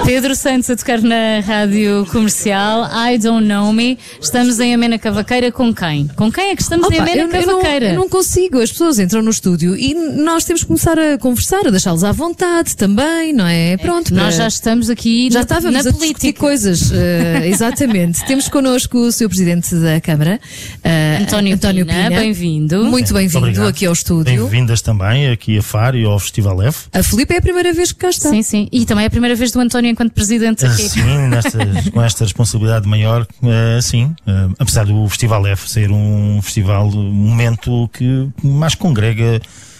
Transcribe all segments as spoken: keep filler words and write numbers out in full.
Pedro Santos a tocar na rádio comercial, I Don't Know Me. Estamos em Amena Cavaqueira com quem? Com quem é que estamos Opa, em Amena eu, Cavaqueira? Eu não, eu não consigo, as pessoas entram no estúdio e nós temos que começar a conversar, a deixá-los à vontade também, não é? Pronto. Nós já estamos aqui já na, estávamos na a política. discutir coisas, uh, exatamente. Temos connosco o senhor Presidente da Câmara, uh, António, António Pina, Pina. Bem-vindo. Muito bem-vindo aqui ao estúdio. Bem-vindas também aqui a Faro e ao Festival F. A Filipe é a primeira vez que cá está. Sim, sim. E também é a primeira vez do António enquanto Presidente aqui. Sim, nestas, com esta responsabilidade maior, uh, sim. Uh, apesar do Festival F ser um festival, um momento que mais congrega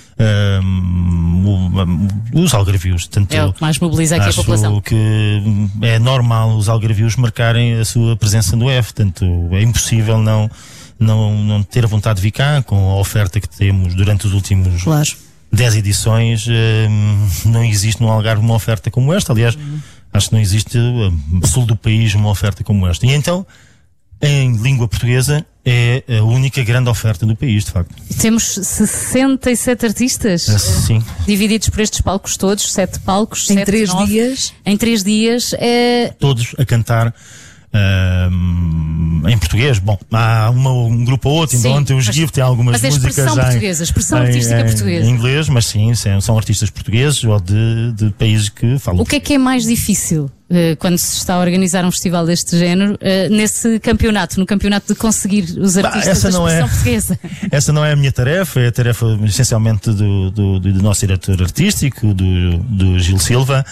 uh, os algarvios. Tanto É o que mais mobiliza aqui a acho população. Que é normal os algarvios marcarem a sua presença no F. Portanto, é impossível não, não, não ter a vontade de vir cá com a oferta que temos durante os últimos Claro. dez edições. Uh, não existe no Algarve uma oferta como esta. Aliás, uhum. acho que não existe no sul do país uma oferta como esta. E então, em língua portuguesa, é a única grande oferta do país, de facto. Temos sessenta e sete artistas, é, sim. divididos por estes palcos todos, sete palcos, em sete, três nove, dias. Em três dias. É... Todos a cantar Uh, em português. Bom, há uma, um grupo ou outro, então ontem os GIF tem algumas mas é músicas expressão em, portuguesa, expressão em, artística em, portuguesa. Em inglês, mas sim, são artistas portugueses ou de, de países que falam. O que é que é mais difícil uh, quando se está a organizar um festival deste género, uh, nesse campeonato, no campeonato de conseguir os artistas bah, essa da expressão não é, portuguesa? Essa não é a minha tarefa, é a tarefa essencialmente do, do, do, do nosso diretor artístico, do, do Gil Silva,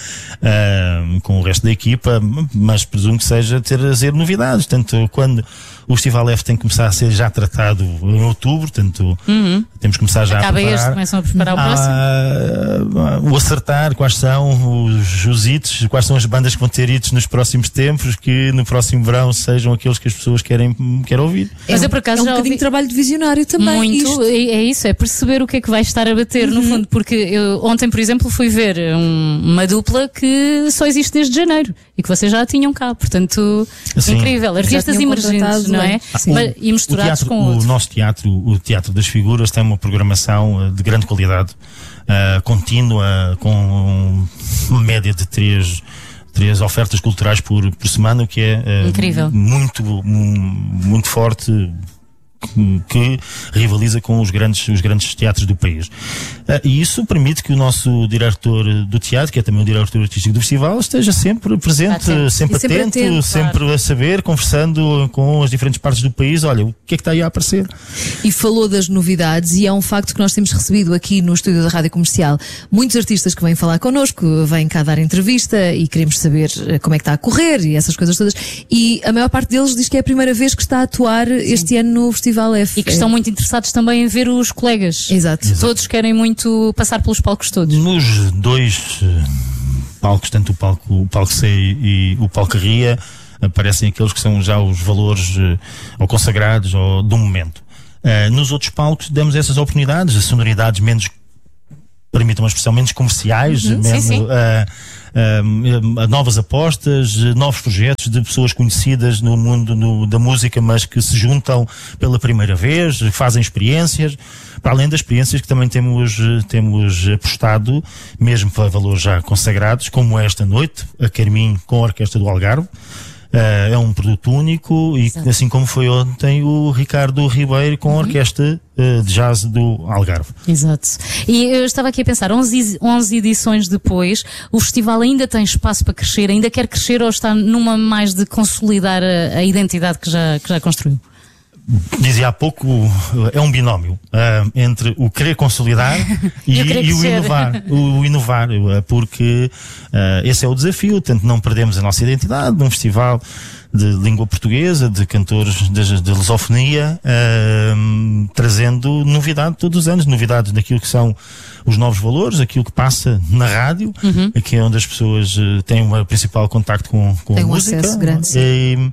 uh, com o resto da equipa, mas presumo que seja trazer novidades. Portanto, quando o Festival F tem que começar a ser já tratado em outubro, portanto, uhum. temos que começar já Acaba a preparar. este, começam a preparar o próximo. Ah, o acertar quais são os, os hits, quais são as bandas que vão ter hits nos próximos tempos, que no próximo verão sejam aqueles que as pessoas querem, querem ouvir. Mas é, eu por acaso é um já bocadinho ouvi... de trabalho de visionário também. Muito, isto. é, é isso, é perceber o que é que vai estar a bater, uhum. no fundo, porque eu ontem, por exemplo, fui ver um, uma dupla que só existe desde janeiro e que vocês já tinham cá, portanto, assim, incrível, artistas emergentes, não é? Sim. Mas, e misturados o teatro, com outros. O nosso teatro, o Teatro das Figuras, tem uma programação de grande qualidade, uh, contínua, com uma média de três, três ofertas culturais por, por semana, o que é uh, incrível. Muito, muito forte, que rivaliza com os grandes, os grandes teatros do país. Uh, e isso permite que o nosso diretor do teatro, que é também o diretor artístico do festival, esteja sempre presente, sempre, sempre, atento, sempre, atento, sempre claro. a saber, conversando com as diferentes partes do país. Olha, o que é que está aí a aparecer? E falou das novidades, e é um facto que nós temos recebido aqui no estúdio da Rádio Comercial muitos artistas que vêm falar connosco, vêm cá dar entrevista e queremos saber como é que está a correr e essas coisas todas. E a maior parte deles diz que é a primeira vez que está a atuar Sim. este ano no Festival F. E que estão muito interessados também em ver os colegas. Exato. Exato. Todos querem muito passar pelos palcos todos. Nos dois uh, palcos, tanto o palco, o palco C e o palco Ria, aparecem aqueles que são já os valores uh, ou consagrados ou do momento. Uh, nos outros palcos damos essas oportunidades, as sonoridades menos, permitam uma expressão, menos comerciais, uhum, mesmo, sim, sim. Uh, Uh, novas apostas, novos projetos de pessoas conhecidas no mundo no, da música, mas que se juntam pela primeira vez, fazem experiências, para além das experiências que também temos, temos apostado, mesmo para valores já consagrados, como esta noite, a Carminho com a Orquestra do Algarve. Uh, é um produto único e Exato. assim como foi ontem o Ricardo Ribeiro com a Orquestra uh, de Jazz do Algarve. Exato. E eu estava aqui a pensar, onze, onze edições depois, o festival ainda tem espaço para crescer, ainda quer crescer ou está numa mais de consolidar a, a identidade que já, que já construiu? Dizia há pouco, é um binómio uh, entre o querer consolidar e, e, o, e o inovar, o inovar, porque uh, esse é o desafio, portanto não perdemos a nossa identidade num festival de língua portuguesa, de cantores de, de lusofonia, uh, trazendo novidade todos os anos, novidades daquilo que são os novos valores, aquilo que passa na rádio, uhum. aqui é onde as pessoas uh, têm o principal contacto com, com Tem a um música. Acesso grande, sim. E,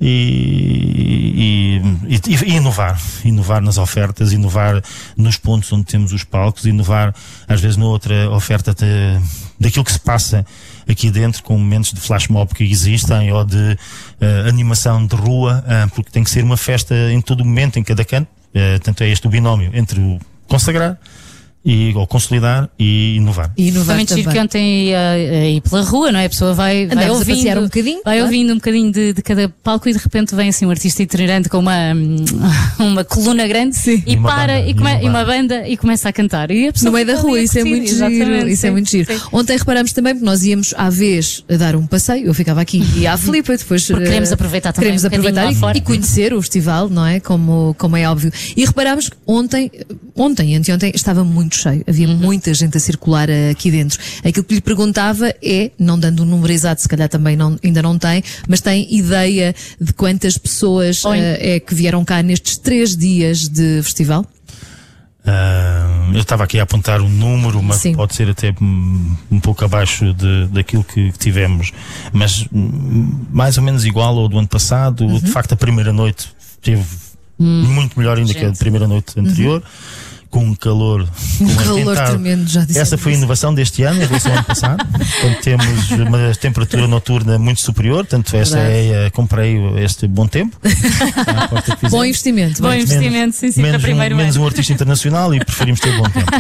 E, e, e, e inovar, inovar nas ofertas, inovar nos pontos onde temos os palcos, inovar às vezes noutra oferta de, daquilo que se passa aqui dentro, com momentos de flash mob que existem ou de uh, animação de rua, uh, porque tem que ser uma festa em todo momento, em cada canto. Uh, tanto é este o binómio entre o consagrar e, ou consolidar e inovar. E inovar Também também. giro que ontem ia ir pela rua, não é? A pessoa vai, vai Andamos a ouvindo, passear um bocadinho, vai claro. ouvindo um bocadinho de, de cada palco e de repente vem assim um artista itinerante com uma, uma coluna grande Sim. e, E uma para banda, e, e come, uma e uma banda. banda e começa a cantar. E a pessoa No meio da fica ali rua, a isso é curtir, muito giro, exatamente, isso é sim, muito giro. sim. Ontem reparámos também que nós íamos à vez a dar um passeio, eu ficava aqui e à Filipe, depois Porque queremos eh, aproveitar também queremos um bocadinho aproveitar lá e, fora. e conhecer o festival, não é? Como, como é óbvio. E reparámos que ontem, ontem, anteontem, estava muito cheio, havia Uhum. muita gente a circular eh, aqui dentro. Aquilo que lhe perguntava é, não dando um número exato, se calhar também não, ainda não tem, mas tem ideia de quantas pessoas Oi. eh, é que vieram cá nestes três dias de festival? Uh, eu estava aqui a apontar um número, mas Sim. pode ser até um, um pouco abaixo de, daquilo que, que tivemos, mas hum, mais ou menos igual ao do ano passado. Uhum. De facto, a primeira noite teve muito melhor ainda que a gente. primeira noite anterior, com um calor, com Um um calor arquentado. tremendo, já disse. Essa foi a inovação deste ano em relação ao ano passado, quando temos uma temperatura noturna muito superior, tanto esta é, eh, comprei este bom tempo. À aposta que Bom fizemos. investimento. Bom bem. investimento, sim, sim, menos para primeiro um, menos ano. um artista internacional e preferimos ter bom tempo.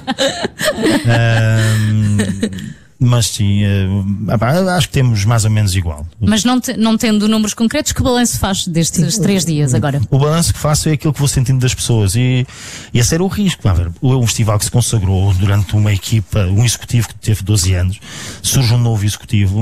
Ahm, mas sim, ah, pá, acho que temos mais ou menos igual. Mas não, te- não tendo números concretos, que balanço faz destes três dias agora? O balanço que faço é aquilo que vou sentindo das pessoas e, e esse era o risco. Vá ver, um festival que se consagrou durante uma equipa, um executivo que teve doze anos, surge um novo executivo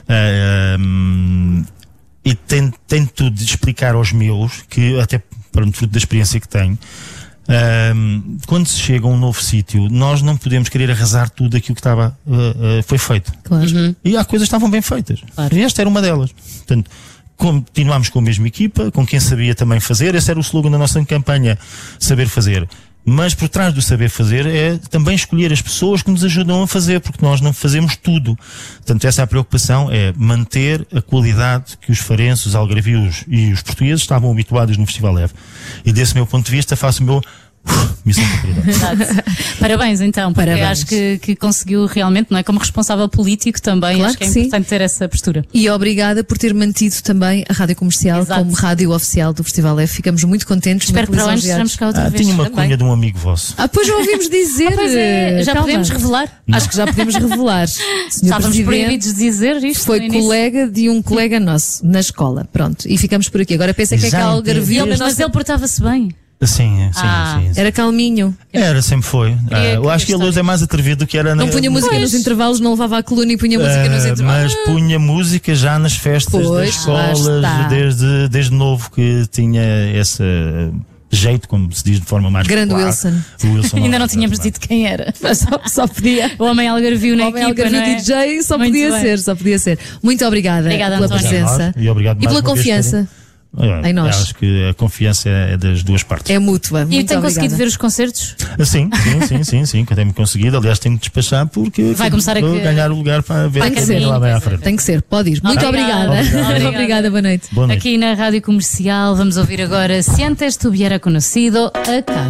ahm, e tento, tento de explicar aos meus, que até para fruto da experiência que tenho, ahm, quando se chega a um novo sítio, nós não podemos querer arrasar tudo aquilo que estava, uh, uh, foi feito. Claro. E há coisas que estavam bem feitas. Claro. E esta era uma delas. Portanto, continuámos com a mesma equipa, com quem sabia também fazer. Esse era o slogan da nossa campanha, saber fazer. Mas por trás do saber fazer é também escolher as pessoas que nos ajudam a fazer, porque nós não fazemos tudo. Portanto, essa é a preocupação, é manter a qualidade que os farenses, os algarvios e os portugueses estavam habituados no Festival Leve. E desse meu ponto de vista faço o meu missão cumprida. Exato. Parabéns então, porque Parabéns. acho que, que conseguiu realmente, não é? Como responsável político também, Claro acho que é que sim. importante ter essa postura. E obrigada por ter mantido também a Rádio Comercial Exato. como rádio oficial do Festival F. Ficamos muito contentes. Espero que muito para o ano lisonjeados. estejamos cá outra Ah, vez. tinha uma também. cunha de um amigo vosso. Ah, pois já ouvimos dizer. Pois é, já Calma. podemos revelar. Acho que já podemos revelar. Senhor Estávamos Presidente proibidos de dizer isto. foi no início. colega de um colega nosso na escola. Pronto. E ficamos por aqui. Agora pensa que é Já que a entendi. algarvio, Mas, mas mas ele portava-se bem. Sim, sim, Ah. sim, sim. era calminho. Era, sempre foi. Ah, eu queria acho que ele estar. hoje é mais atrevido do que era Não na, punha música Pois. nos intervalos, não levava a coluna e punha música nos Ah, intervalos. mas punha música já nas festas Pois, das lá escolas, está. desde, desde novo que tinha esse jeito, como se diz de forma mais Grande popular. Wilson. O Wilson Ainda não é, tínhamos exatamente. dito quem era. Só, só podia. O homem algarvio na Homem equipa, Algarvio não é? D J só Muito podia bem. ser, só podia ser. Muito obrigada Obrigada, pela António. presença E obrigado e mais pela uma vez confiança. por- Olha, em nós. Acho que a confiança é das duas partes. É mútua. E Muito tem obrigada. conseguido ver os concertos? Sim, sim, sim, sim, sim, que eu tenho conseguido. Aliás, tenho que despachar porque Vai começar a vou que- ganhar o lugar para ver Tem que quem ser. lá vai à frente. Tem que ser, pode ir. Muito Obrigada. obrigada. Obrigada. Obrigada, boa noite. Boa noite. Aqui na Rádio Comercial vamos ouvir agora Se antes tu hubiera conocido a